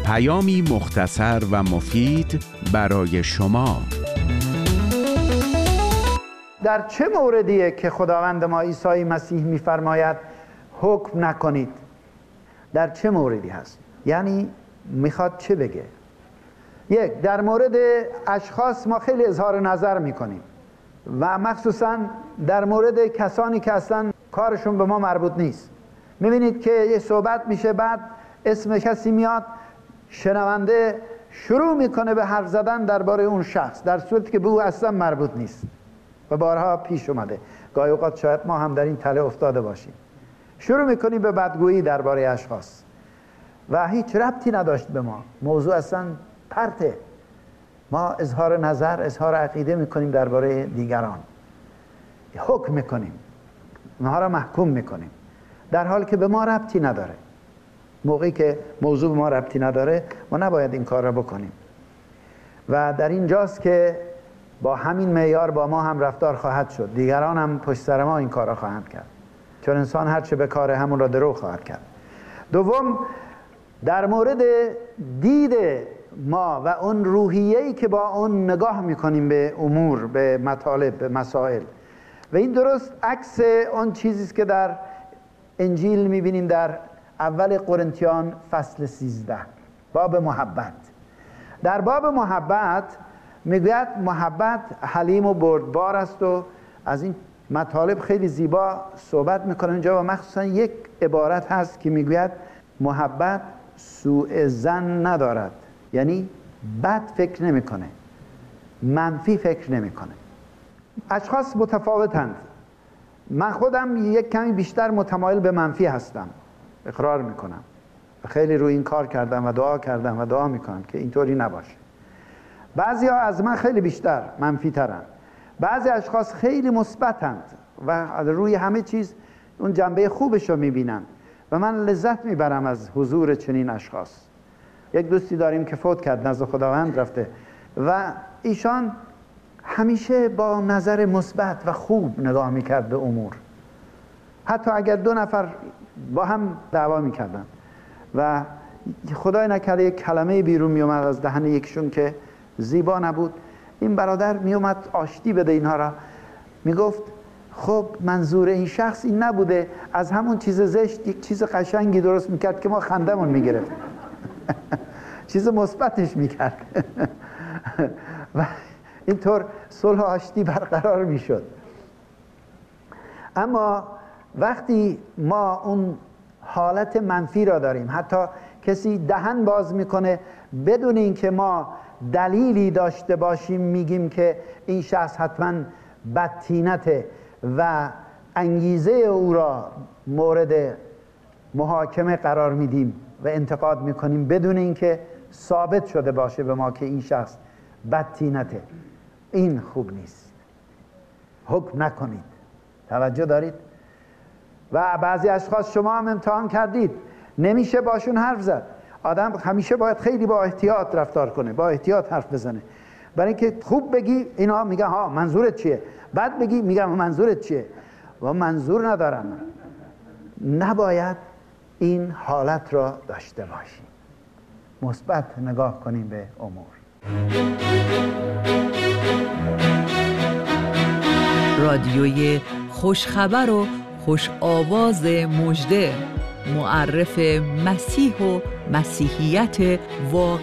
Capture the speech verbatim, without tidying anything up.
پیامی مختصر و مفید برای شما. در چه موردیه که خداوند ما عیسی مسیح می‌فرماید حکم نکنید؟ در چه موردی هست؟ یعنی میخواد چه بگه؟ یک، در مورد اشخاص ما خیلی اظهار نظر میکنیم و مخصوصا در مورد کسانی که اصلا کارشون به ما مربوط نیست. میبینید که یه صحبت میشه، بعد اسم کسی میاد، شنونده شروع میکنه به حرف زدن درباره اون شخص در صورتی که به او اصلا مربوط نیست و بارها پیش اومده. گاهی اوقات شاید ما هم در این تله افتاده باشیم. شروع میکنیم به بدگویی درباره اشخاص و هیچ ربطی نداشت به ما، موضوع اصلا پرته. ما اظهار نظر، اظهار عقیده میکنیم درباره دیگران، حکم میکنیم، اونها را محکوم میکنیم در حالی که به ما ربطی نداره. موقعی که موضوع به ما ربطی نداره ما نباید این کار را بکنیم و در اینجاست که با همین معیار با ما هم رفتار خواهد شد. دیگران هم پشت سر ما این کار را خواهند کرد، چون انسان هر چه بکاره همون را درو خواهد کرد. دوم، در مورد دید ما و اون روحیه‌ای که با اون نگاه میکنیم به امور، به مطالب، به مسائل، و این درست عکس اون چیزی است که در انجیل میبینیم در اول قرنتیان فصل سیزده، باب محبت. در باب محبت میگوید محبت حلیم و بردبار است و از این مطالب خیلی زیبا صحبت میکنه اینجا و مخصوصا یک عبارت هست که میگوید محبت سوء ظن ندارد، یعنی بد فکر نمیکنه، منفی فکر نمیکنه. اشخاص متفاوتند. من خودم یک کمی بیشتر متمایل به منفی هستم، اقرار میکنم، خیلی روی این کار کردم و دعا کردم و دعا میکنم که اینطوری نباشه. بعضی ها از من خیلی بیشتر منفی ترن، بعضی اشخاص خیلی مثبتند و روی همه چیز اون جنبه خوبش رو میبینن و من لذت میبرم از حضور چنین اشخاص. یک دوستی داریم که فوت کرد، نزد خداوند رفته و ایشان همیشه با نظر مثبت و خوب نگاه میکرد به امور، حتی اگر دو نفر با هم دعوا میکردن و خدای نکرده یک کلمه بیرون میومد از دهن یکشون که زیبا نبود، این برادر میومد آشتی بده اینها را، میگفت خب منظور این شخص این نبوده، از همون چیز زشت یک چیز قشنگی درست میکرد که ما خندمون میگرفت. چیز مثبتش میکرد و اینطور صلح و آشتی برقرار میشد. اما وقتی ما اون حالت منفی را داریم، حتی کسی دهن باز میکنه بدون اینکه ما دلیلی داشته باشیم میگیم که این شخص حتما بدطینته و انگیزه او را مورد محاکمه قرار میدیم و انتقاد میکنیم بدون اینکه ثابت شده باشه به ما که این شخص بدطینته. این خوب نیست. حکم نکنید. توجه دارید؟ و بعضی اشخاص شما هم امتحان کردید، نمیشه باشون حرف زد. آدم همیشه باید خیلی با احتیاط رفتار کنه، با احتیاط حرف بزنه، برای اینکه خوب بگی اینا میگن ها منظورت چیه، بعد بگی میگم منظورت چیه و منظور ندارم. نباید این حالت را داشته باشیم، مثبت نگاه کنیم به امور. رادیوی خوشخبر و خوش آواز مژده، معرف مسیح و مسیحیت واقعی.